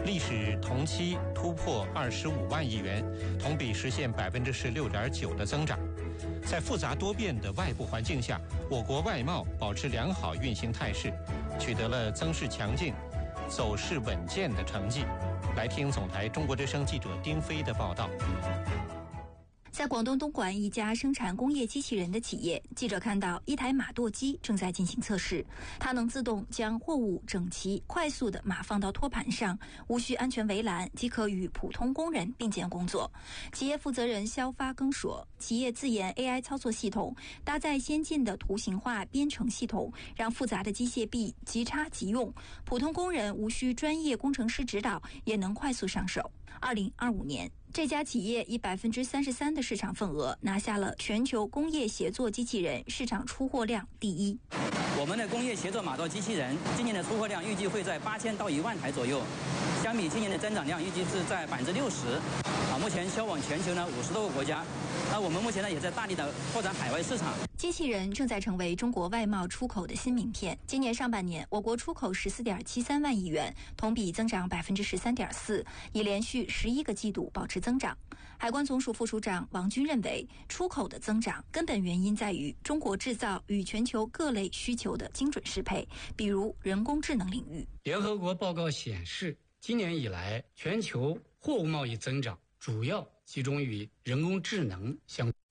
历史同期突破25万亿元，同比实现16.9%的增长。在复杂多变的外部环境下，我国外贸保持良好运行态势，取得了增势强劲、走势稳健的成绩。来听总台中国之声记者丁飞的报道。 在广东东莞一家生产工业机器人的企业，记者看到一台码垛机正在进行测试。它能自动将货物整齐、快速地码放到托盘上，无需安全围栏，即可与普通工人并肩工作。企业负责人肖发庚说，企业自研 AI 操作系统，搭载先进的图形化编程系统，让复杂的机械臂即插即用，普通工人无需专业工程师指导，也能快速上手。2025年，这家企业以33%的市场份额拿下了全球工业协作机器人市场出货量第一。 我们的工业协作码垛机器人今年的出货量预计会在8000到1万台左右，相比今年的增长量预计是在60%。目前销往全球呢50多个国家。我们目前呢也在大力的拓展海外市场。 机器人正在成为中国外贸出口的新名片。今年上半年，我国出口14.73万亿元，同比增长13.4%，已连续11个季度保持增长。海关总署副署长王军认为，出口的增长根本原因在于中国制造与全球各类需求的精准适配，比如人工智能领域。 联合国报告显示，今年以来全球货物贸易增长主要集中于人工智能相关。